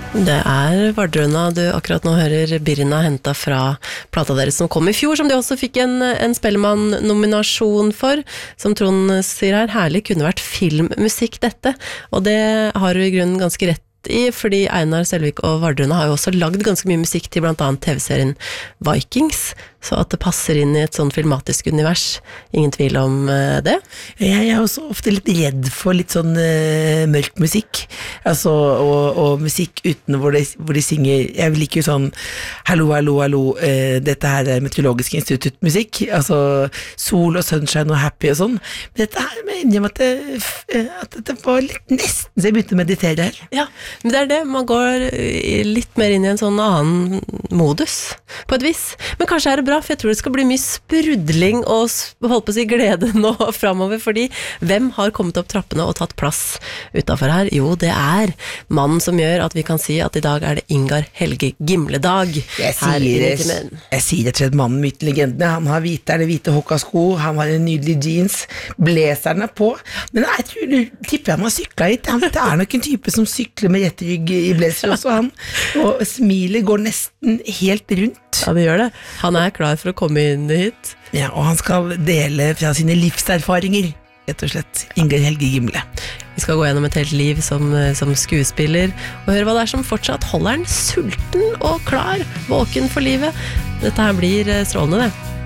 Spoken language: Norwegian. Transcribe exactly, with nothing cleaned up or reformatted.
Det er Vardrøna du akkurat nå hører Birna hentet fra plata deres som kom i fjor, som de også fikk en, en Spellemann-nominasjon for, som Trond sier her, herlig kunne vært filmmusikk dette, og det har du i grunnen ganske rett i, fordi Einar Selvik og Vardrøna har jo også lagd ganske mye musikk til blant annet T V-serien Vikings, så at det passer inn i et sånn filmatisk univers, ingen tvil om uh, det. Jeg er også ofte litt redd for litt sånn uh, mørk musikk, altså, og, og musikk uten hvor de, hvor de synger, jeg liker jo sånn hallo, hallo, hallo, uh, dette her er Meteorologisk institutt-musikk, altså sol og sunshine og happy og sånn, men dette her mener jeg at det, uh, at det var litt nesten så jeg begynte å meditere her. Ja, men det er det, man går litt mer inn i en sånn annen modus, på et vis, men kanskje er det bra, for jeg tror det skal bli mye sprudling og holdt på å si glede nå fremover, fordi hvem har kommet opp trappene og tatt plass utenfor her? Jo, det er mannen som gjør at vi kan si at i dag er det Ingar Helge Gimle-dag jeg her i sier, Nitimen. Jeg sier rett og slett mannen, myten, legendene, han har hvite, er det hvite hokkasko, han har en nydelig jeans, blazerne på, men jeg tror, tipper han har syklet hit, han, det er nok en type som sykler med rett rygg i blazer også, han, og smilet går nesten helt rundt. Ja, det gjør det. Han er klar for å komme inn hit. Ja, og han skal dele fra sine livserfaringer, rett og slett, Ingar Helge Gimle. Vi skal gå gjennom et helt liv som, som skuespiller, og høre hva det er som fortsatt holder han sulten og klar, våken for livet. Dette her blir strålende det.